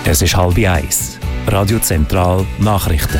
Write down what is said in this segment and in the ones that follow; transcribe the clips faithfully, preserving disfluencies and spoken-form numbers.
Es ist halb eins. Radio Zentral Nachrichten.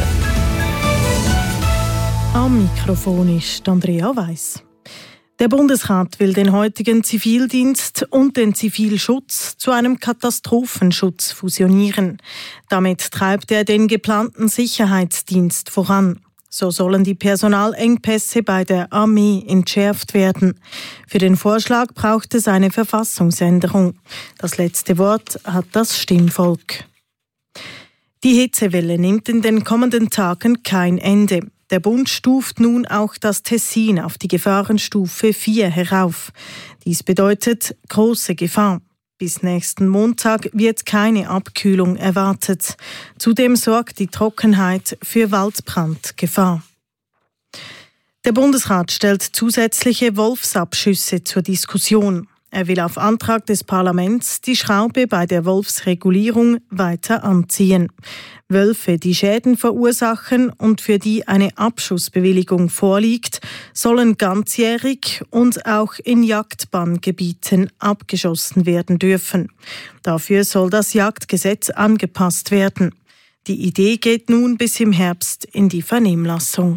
Am Mikrofon ist Andrea Weiss. Der Bundesrat will den heutigen Zivildienst und den Zivilschutz zu einem Katastrophenschutz fusionieren. Damit treibt er den geplanten Sicherheitsdienst voran. So sollen die Personalengpässe bei der Armee entschärft werden. Für den Vorschlag braucht es eine Verfassungsänderung. Das letzte Wort hat das Stimmvolk. Die Hitzewelle nimmt in den kommenden Tagen kein Ende. Der Bund stuft nun auch das Tessin auf die Gefahrenstufe vier herauf. Dies bedeutet große Gefahr. Bis nächsten Montag wird keine Abkühlung erwartet. Zudem sorgt die Trockenheit für Waldbrandgefahr. Der Bundesrat stellt zusätzliche Wolfsabschüsse zur Diskussion. Er will auf Antrag des Parlaments die Schraube bei der Wolfsregulierung weiter anziehen. Wölfe, die Schäden verursachen und für die eine Abschussbewilligung vorliegt, sollen ganzjährig und auch in Jagdbanngebieten abgeschossen werden dürfen. Dafür soll das Jagdgesetz angepasst werden. Die Idee geht nun bis im Herbst in die Vernehmlassung.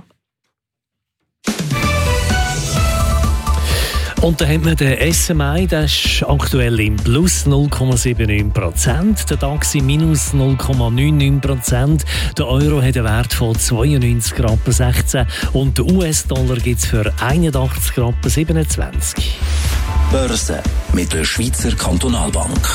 Und da haben wir den S M I, der ist aktuell im Plus null Komma neunundsiebzig Prozent, der DAX im Minus null Komma neunundneunzig Prozent, der Euro hat einen Wert von zweiundneunzig Rappen sechzehn und der U S-Dollar gibt es für einundachtzig Rappen siebenundzwanzig. Börse mit der Schweizer Kantonalbank.